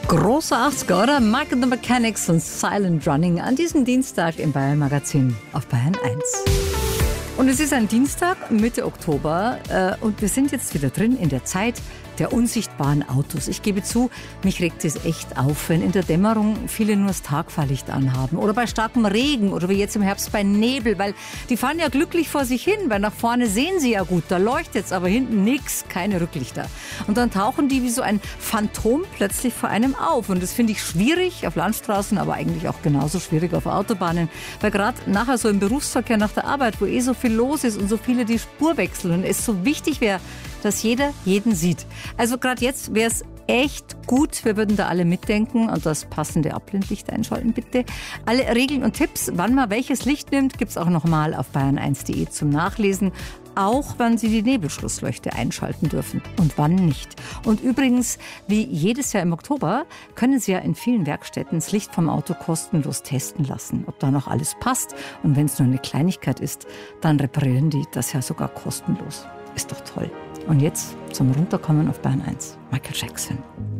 Großer 80er, oder? Mike and the Mechanics und Silent Running an diesem Dienstag im Bayern Magazin auf Bayern 1. Und es ist ein Dienstag, Mitte Oktober, und wir sind jetzt wieder drin in der Zeit der unsichtbaren Autos. Ich gebe zu, mich regt es echt auf, wenn in der Dämmerung viele nur das Tagfahrlicht anhaben oder bei starkem Regen oder wie jetzt im Herbst bei Nebel, weil die fahren ja glücklich vor sich hin, weil nach vorne sehen sie ja gut, da leuchtet's, aber hinten nix, keine Rücklichter. Und dann tauchen die wie so ein Phantom plötzlich vor einem auf und das finde ich schwierig auf Landstraßen, aber eigentlich auch genauso schwierig auf Autobahnen, weil gerade nachher so im Berufsverkehr nach der Arbeit, wo so viel los ist und so viele die Spur wechseln und es so wichtig wäre, dass jeder jeden sieht. Also gerade jetzt wäre es echt gut, wir würden da alle mitdenken und das passende Abblendlicht einschalten, bitte. Alle Regeln und Tipps, wann man welches Licht nimmt, gibt es auch nochmal auf bayern1.de zum Nachlesen. Auch wann Sie die Nebelschlussleuchte einschalten dürfen und wann nicht. Und übrigens, wie jedes Jahr im Oktober, können Sie ja in vielen Werkstätten das Licht vom Auto kostenlos testen lassen, ob da noch alles passt. Und wenn es nur eine Kleinigkeit ist, dann reparieren die das ja sogar kostenlos. Ist doch toll. Und jetzt zum Runterkommen auf Bayern 1. Michael Jackson.